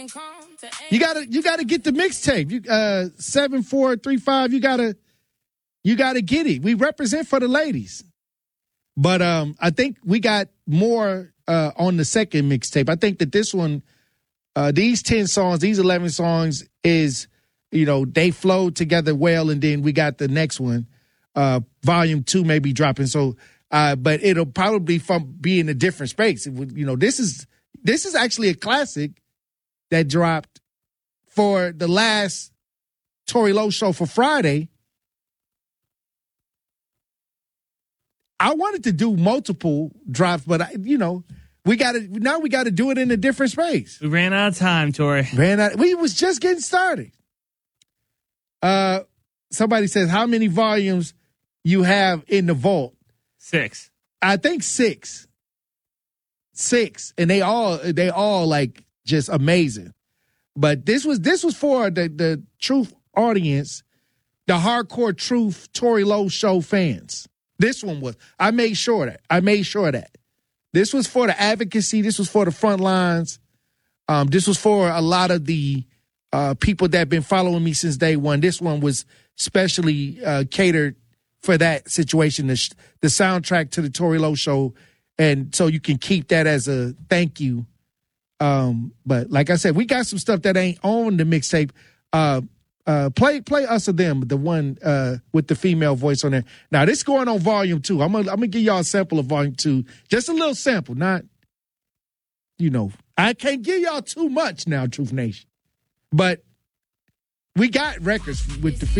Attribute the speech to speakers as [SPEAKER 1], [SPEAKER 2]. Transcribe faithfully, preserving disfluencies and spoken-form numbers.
[SPEAKER 1] You gotta you gotta get the mixtape. You uh seven four three five. You gotta you gotta get it. We represent for the ladies. But um I think we got more uh on the second mixtape. I think that this one, uh these ten songs, these eleven songs is, you know, they flow together well, and then we got the next one, uh, volume two may be dropping. So, uh, but it'll probably from be in a different space. It would, you know, this is this is actually a classic that dropped for the last Tory Lowe show for Friday. I wanted to do multiple drops, but I, you know, we got to now we got to do it in a different space.
[SPEAKER 2] We ran out of time, Tory.
[SPEAKER 1] Ran out. We was just getting started. Uh, somebody says, how many volumes you have in the vault?
[SPEAKER 2] Six.
[SPEAKER 1] I think six. Six. And they all, they all like just amazing. But this was, this was for the, the Truth audience, the hardcore Truth Tory Lowe show fans. This one was, I made sure that, I made sure that. This was for the advocacy. This was for the front lines. Um, this was for a lot of the, Uh, people that have been following me since day one. This one was specially uh, catered for that situation, the, sh- the soundtrack to the Tory Lowe show. And so you can keep that as a thank you. Um, but like I said, we got some stuff that ain't on the mixtape. Uh, uh, play play Us or Them, the one uh, with the female voice on there. Now, this is going on volume two. I'm gonna I'm gonna give y'all a sample of volume two. Just a little sample, not, you know, I can't give y'all too much now, Truth Nation. But we got records with the